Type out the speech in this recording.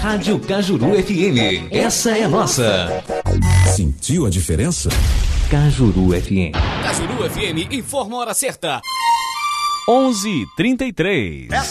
Rádio Cajuru FM. Essa é nossa. Sentiu a diferença? Cajuru FM. Cajuru FM informa a hora certa. 11h33.